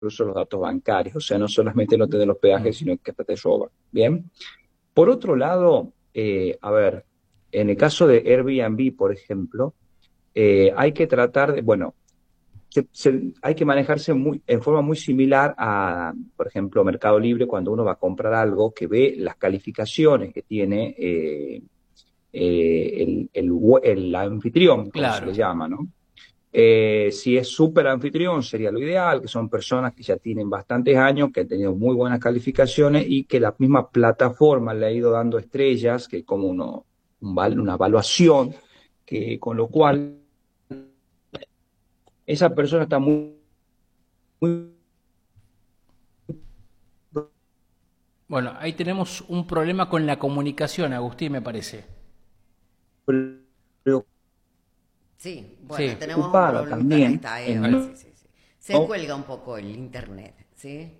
incluso los datos bancarios, o sea, no solamente no te den los peajes, Mm. sino que hasta te roban. Bien. Por otro lado, a ver, en el caso de Airbnb, por ejemplo, hay que tratar de, bueno, hay que manejarse en forma muy similar a, por ejemplo, Mercado Libre, cuando uno va a comprar algo, que ve las calificaciones que tiene el anfitrión, como se Claro. le llama, ¿no? Si es súper anfitrión, sería lo ideal, que son personas que ya tienen bastantes años, que han tenido muy buenas calificaciones y que la misma plataforma le ha ido dando estrellas, que como una evaluación, que con lo cual esa persona está muy Bueno, ahí tenemos un problema con la comunicación, Agustín, me parece. Sí, bueno, Sí. tenemos un preocupada problema con también esta. en Sí, sí, sí. Se no, cuelga un poco el internet, ¿sí?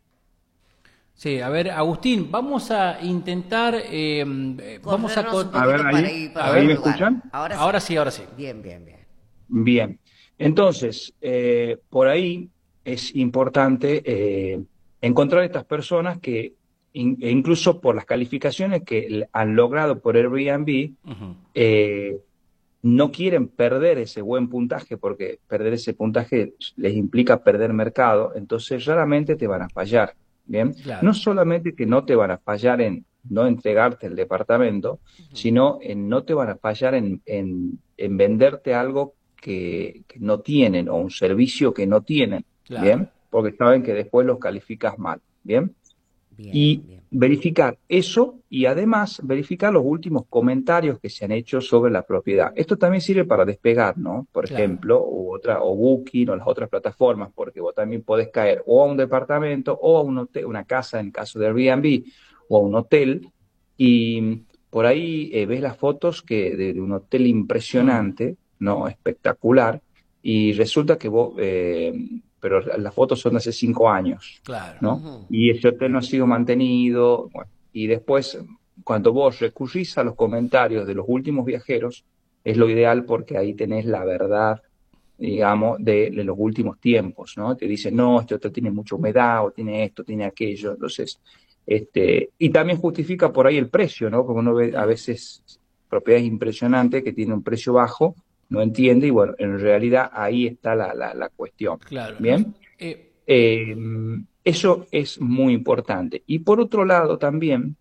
Sí, a ver, Agustín, vamos a intentar, vamos a, Corrernos un a ver poquito para ahí, ir para a otro ahí me ver, lugar. escuchan. Ahora sí. ahora sí, ahora sí. Bien, bien, bien. Bien, entonces, por ahí es importante encontrar estas personas que, e incluso por las calificaciones que han logrado por Airbnb, Ujú. eh, no quieren perder ese buen puntaje, porque perder ese puntaje les implica perder mercado, entonces raramente te van a fallar, ¿bien? Claro. No solamente que no te van a fallar en no entregarte el departamento, sino en no te van a fallar en venderte algo que no tienen o un servicio que no tienen, Claro. ¿bien? Porque saben que después los calificas mal, ¿bien? Bien, Y bien. verificar eso y además verificar los últimos comentarios que se han hecho sobre la propiedad. Esto también sirve para despegar, ¿no? Por Claro. ejemplo, o Booking o las otras plataformas, porque vos también podés caer o a un departamento o a un hotel, una casa en caso de Airbnb o a un hotel y por ahí ves las fotos de un hotel Mm. impresionante, ¿no? Espectacular y resulta que vos, pero las fotos son de hace 5 años, Claro. ¿no? Y ese hotel no ha sido mantenido. Bueno, y después, cuando vos recurrís a los comentarios de los últimos viajeros, es lo ideal porque ahí tenés la verdad, digamos, de los últimos tiempos, ¿no? Te dicen, no, este hotel tiene mucha humedad, o tiene esto, tiene aquello. Entonces, y también justifica por ahí el precio, ¿no? Porque uno ve a Mm. veces propiedades impresionantes que tienen un precio bajo, no entiende, y bueno, en realidad ahí está la cuestión. Claro. Bien. Eh, Eh, Eso es muy importante. Y por otro lado también,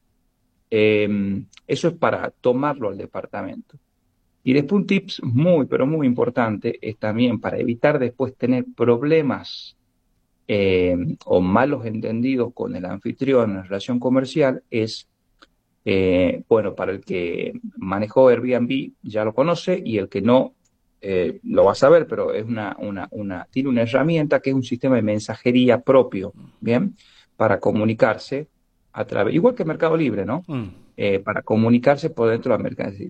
eso es para tomarlo al departamento. Y después un tips muy, pero muy importante es también para evitar después tener problemas eh, o malos entendidos con el anfitrión en relación comercial, es, bueno, para el que manejó Airbnb ya lo conoce y el que no lo va a saber, pero es tiene una herramienta que es un sistema de mensajería propio, ¿bien? Para comunicarse a través, igual que Mercado Libre, ¿no? mm. Para comunicarse por dentro de la,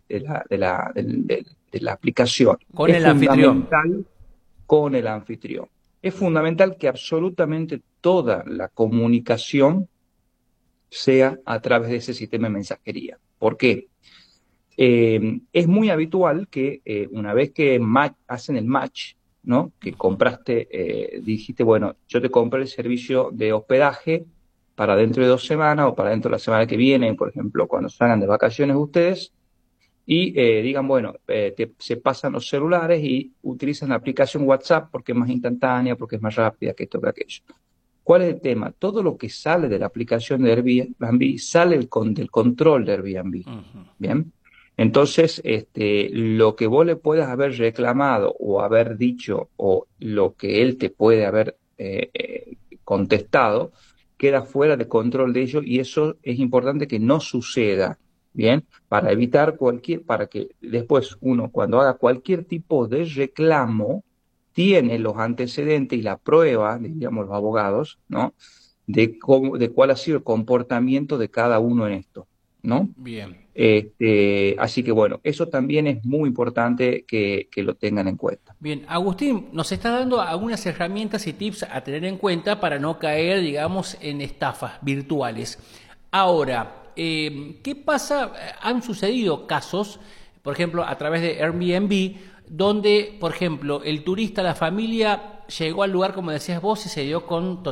de la aplicación. Con Es el anfitrión. fundamental con el anfitrión. Es fundamental que absolutamente toda la comunicación sea a través de ese sistema de mensajería. ¿Por qué? Es muy habitual que una vez que hacen el match, ¿no? Que compraste, dijiste, bueno, yo te compré el servicio de hospedaje para dentro de 2 semanas o para dentro de la semana que viene, por ejemplo, cuando salgan de vacaciones ustedes, y digan, bueno, se pasan los celulares y utilizan la aplicación WhatsApp porque es más instantánea, porque es más rápida, que esto, que aquello. ¿Cuál es el tema? Todo lo que sale de la aplicación de Airbnb sale del control de Airbnb. Ujú. Bien. Entonces, lo que vos le puedas haber reclamado o haber dicho o lo que él te puede haber contestado queda fuera de control de ellos y eso es importante que no suceda. Bien, para evitar para que después uno cuando haga cualquier tipo de reclamo, tiene los antecedentes y la prueba, diríamos los abogados, ¿no? De cuál ha sido el comportamiento de cada uno en esto, ¿no? Bien. Así que bueno, eso también es muy importante que lo tengan en cuenta. Bien, Agustín, nos está dando algunas herramientas y tips a tener en cuenta para no caer, digamos, en estafas virtuales. Ahora, ¿qué pasa? Han sucedido casos, por ejemplo, a través de Airbnb, donde, por ejemplo, el turista, la familia llegó al lugar, como decías vos, y se dio con